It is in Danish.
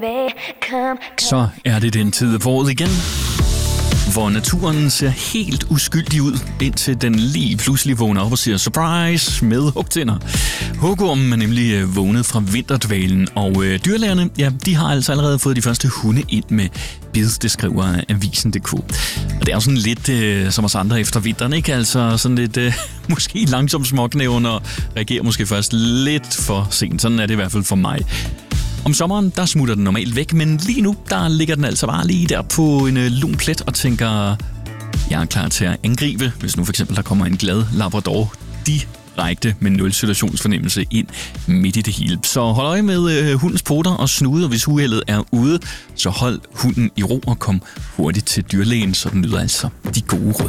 Så er det den tid af året igen, hvor naturen ser helt uskyldig ud, indtil den lige pludselig vågner op og siger surprise med hugtænder. Hugormen er nemlig vågnet fra vinterdvalen, og dyrlægerne, ja, de har altså allerede fået de første hunde ind med bid, det skriver Avisen.dk. Og det er jo sådan lidt som os andre efter vinteren, ikke? Altså sådan lidt måske langsomt småknæven og reagerer måske først lidt for sent. Sådan er det i hvert fald for mig. Om sommeren, der smutter den normalt væk, men lige nu, der ligger den altså bare lige der på en lun plet og tænker, jeg er klar til at angribe, hvis nu for eksempel der kommer en glad labrador direkte med 0 situationsfornemmelse ind midt i det hele. Så hold øje med hundens poter og snude, og hvis uheldet er ude, så hold hunden i ro og kom hurtigt til dyrlægen, så den lyder altså de gode råd.